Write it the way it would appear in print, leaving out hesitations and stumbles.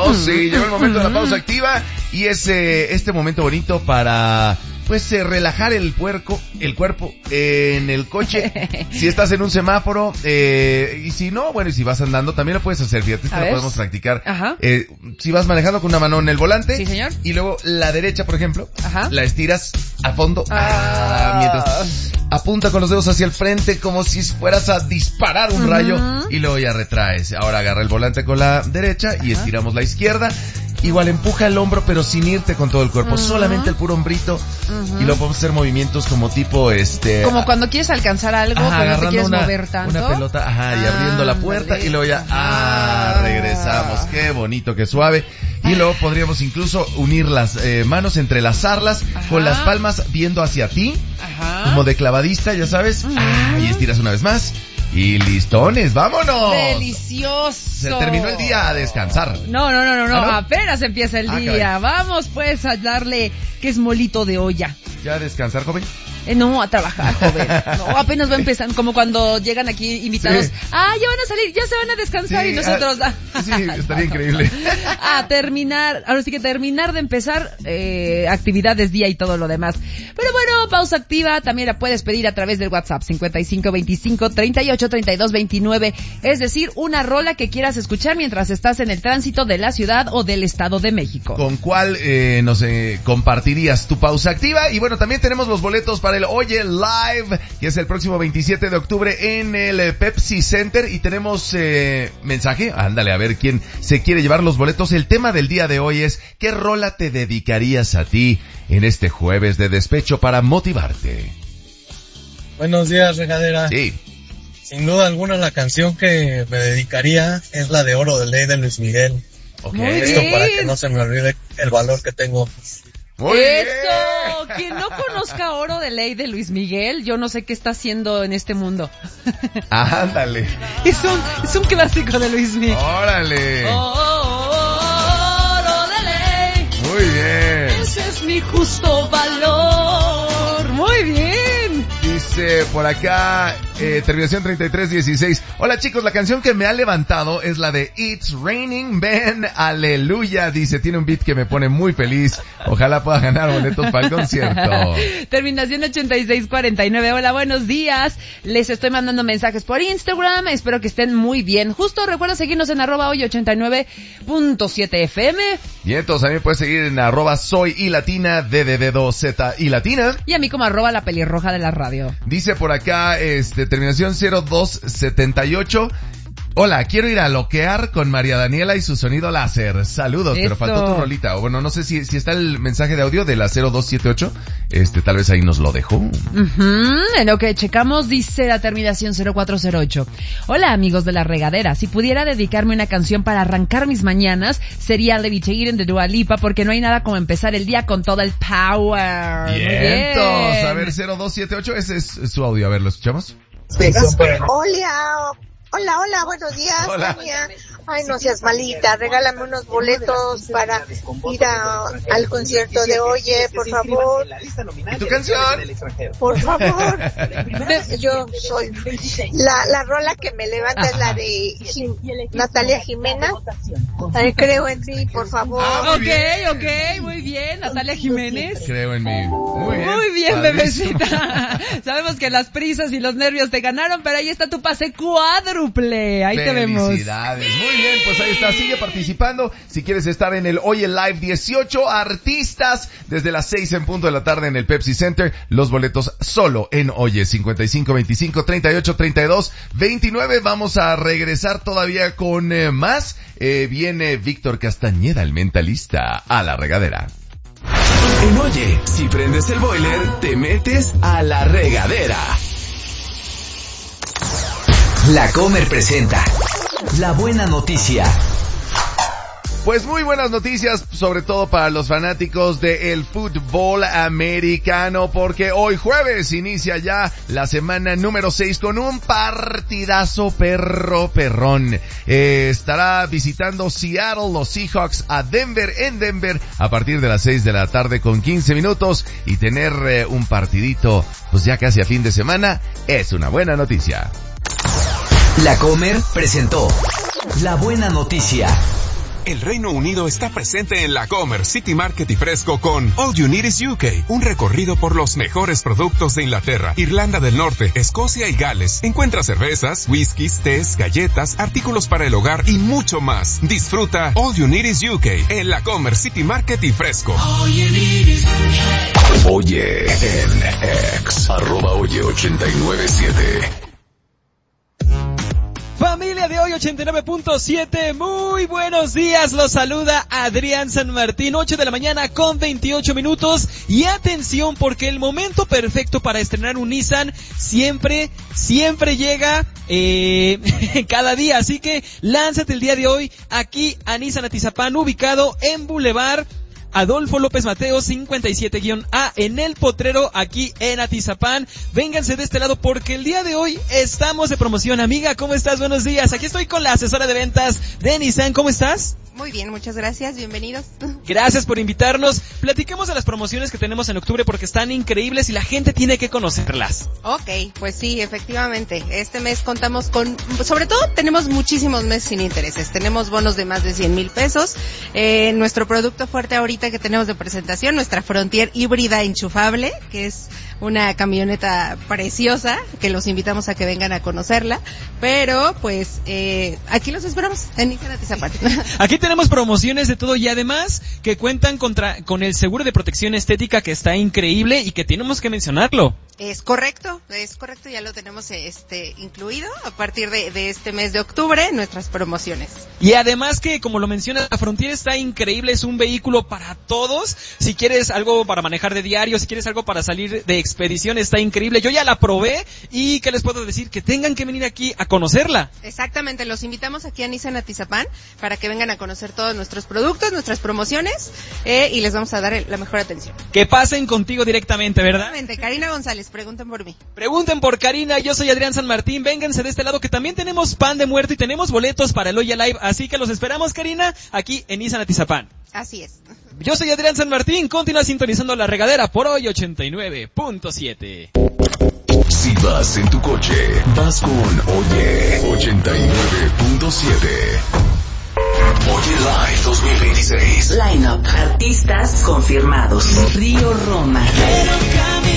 Oh, sí, llegó el momento de la pausa activa y es este momento bonito para pues relajar el cuerpo en el coche. Si estás en un semáforo y si no, bueno, y si vas andando también lo puedes hacer. Fíjate, esto lo podemos practicar. Si vas manejando con una mano en el volante, sí, señor, y luego la derecha, por ejemplo, la estiras a fondo, mientras apunta con los dedos hacia el frente como si fueras a disparar un rayo, y luego ya retraes. Ahora agarra el volante con la derecha y estiramos la izquierda. Igual empuja el hombro, pero sin irte con todo el cuerpo, solamente el puro hombrito, y luego podemos hacer movimientos como tipo como cuando quieres alcanzar algo, pero no te quieres mover tanto. Una pelota, y abriendo la puerta, y luego ya, regresamos. Qué bonito, qué suave. Y luego podríamos incluso unir las manos, entrelazarlas, con las palmas viendo hacia ti, como de clavadista, ya sabes. Y estiras una vez más. Y listones, vámonos. Delicioso. Se terminó el día, a descansar. No, apenas empieza el día. Caray. Vamos pues a darle que es molito de olla. ¿Ya a descansar, joven? No, a trabajar, joven. No, apenas va a empezar, como cuando llegan aquí invitados. Sí. Ya van a salir, ya se van a descansar, sí, y nosotros... Sí, estaría increíble. A terminar, ahora sí que terminar de empezar actividades, día y todo lo demás. Pero bueno, pausa activa también la puedes pedir a través del WhatsApp 5525-383229. Es decir, una rola que quieras escuchar mientras estás en el tránsito de la ciudad o del Estado de México. ¿Con cuál nos compartirías tu pausa activa? Y bueno, también tenemos los boletos para el Oye Live, que es el próximo 27 de octubre en el Pepsi Center, y tenemos mensaje. Ándale, a ver quién se quiere llevar los boletos. El tema del día de hoy es: ¿qué rola te dedicarías a ti en este jueves de despecho para motivarte? Buenos días, regadera. Sí. Sin duda alguna la canción que me dedicaría es la de Oro de Ley de Luis Miguel. Okay. Esto para que no se me olvide el valor que tengo. ¡Eso! Quien no conozca Oro de Ley de Luis Miguel, yo no sé qué está haciendo en este mundo. Ándale. Es un clásico de Luis Miguel. ¡Órale! Oro de ley. Muy bien. Ese es mi justo valor. Muy bien. Dice por acá, terminación 3316. Hola chicos, la canción que me ha levantado es la de It's Raining Men, aleluya. Dice, tiene un beat que me pone muy feliz. Ojalá pueda ganar boletos para el concierto. Terminación 8649. Hola, buenos días. Les estoy mandando mensajes por Instagram. Espero que estén muy bien. Justo recuerda seguirnos en @hoy89.7 FM. Y entonces también puedes seguir en @soy y latina, DDD2Z y latina. Y a mí como @la pelirroja de la radio. Dice por acá, terminación 0278. Hola, quiero ir a loquear con María Daniela y su sonido láser. Saludos, pero faltó tu rolita. O bueno, no sé si está el mensaje de audio de la 0278. Tal vez ahí nos lo dejó. En lo que checamos dice la terminación 0408. Hola, amigos de la regadera. Si pudiera dedicarme una canción para arrancar mis mañanas, sería Levitating de Dua Lipa, porque no hay nada como empezar el día con todo el power. Bien. A ver, 0278, ese es su audio. A ver, ¿lo escuchamos? Hola, buenos días, Tania. Ay, no seas malita, regálame unos boletos para ir al concierto de Oye, por favor. ¿Y tu canción? Por favor. Yo soy la rola que me levanta es la de Natalia Jimena. Creo en ti, por favor. Ok, muy bien, Natalia Jiménez. Creo en mí. Muy bien, bebecita. Sabemos que las prisas y los nervios te ganaron, pero ahí está tu pase cuádruple. Ahí te vemos. Felicidades. Muy bien, pues ahí está, sigue participando. Si quieres estar en el Oye Live, 18 artistas desde las 6 en punto de la tarde en el Pepsi Center. Los boletos solo en Oye, 5525-3832-29. Vamos a regresar todavía con más. Viene Víctor Castañeda, el mentalista, a la regadera. En Oye, si prendes el boiler, te metes a la regadera. La Comer presenta La Buena Noticia. Pues muy buenas noticias, sobre todo para los fanáticos del fútbol americano, porque hoy jueves inicia ya la semana número 6 con un partidazo perrón. Estará visitando Seattle los Seahawks a Denver, en Denver, a partir de las 6 de la tarde con 15 minutos, y tener un partidito pues ya casi a fin de semana es una buena noticia. La Comer presentó La Buena Noticia El Reino Unido está presente en la Comer City Market y Fresco con All You Need Is UK, un recorrido por los mejores productos de Inglaterra, Irlanda del Norte, Escocia y Gales. Encuentra cervezas, whiskies, tés, galletas, artículos para el hogar y mucho más. Disfruta All You Need Is UK en la Comer City Market y Fresco. Oye en X, @oye897. Familia de hoy 89.7, muy buenos días, los saluda Adrián San Martín, 8 de la mañana con 28 minutos y atención porque el momento perfecto para estrenar un Nissan siempre llega cada día, así que lánzate el día de hoy aquí a Nissan Atizapán, ubicado en Boulevard Adolfo López Mateos 57-A en El Potrero, aquí en Atizapán. Vénganse de este lado porque el día de hoy estamos de promoción. Amiga, ¿cómo estás? Buenos días. Aquí estoy con la asesora de ventas de Nissan. ¿Cómo estás? Muy bien, muchas gracias, bienvenidos. Gracias por invitarnos. Platiquemos de las promociones que tenemos en octubre porque están increíbles y la gente tiene que conocerlas. Ok, pues sí, efectivamente. Este mes contamos con, sobre todo tenemos muchísimos meses sin intereses. Tenemos bonos de más de 100,000 pesos. Nuestro producto fuerte ahorita que tenemos de presentación, nuestra Frontier híbrida enchufable, que es una camioneta preciosa, que los invitamos a que vengan a conocerla. Pero, pues, aquí los esperamos en Nissan Atizapán. Aquí tenemos promociones de todo y además que cuentan con el seguro de protección estética que está increíble y que tenemos que mencionarlo. Es correcto, ya lo tenemos incluido a partir de este mes de octubre, nuestras promociones. Y además que, como lo menciona, la Frontier está increíble, es un vehículo para todos. Si quieres algo para manejar de diario, si quieres algo para salir de expedición, está increíble. Yo ya la probé y ¿qué les puedo decir? Que tengan que venir aquí a conocerla. Exactamente, los invitamos aquí a Nissan Atizapán para que vengan a conocer todos nuestros productos, nuestras promociones y les vamos a dar la mejor atención. Que pasen contigo directamente, ¿verdad? Exactamente, Karina González, pregunten por mí. Pregunten por Karina, yo soy Adrián San Martín, vénganse de este lado que también tenemos pan de muerto y tenemos boletos para el Oya Live, así que los esperamos, Karina, aquí en Nissan Atizapán. Así es. Yo soy Adrián San Martín, continúa sintonizando La Regadera por hoy 89.7. Si vas en tu coche, vas con Oye 89.7. Oye Live 2026. Line-up. Artistas confirmados. Río Roma.